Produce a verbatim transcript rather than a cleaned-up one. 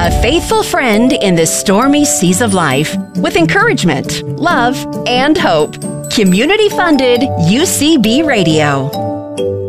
A faithful friend in the stormy seas of life with encouragement, love, and hope. Community funded U C B Radio.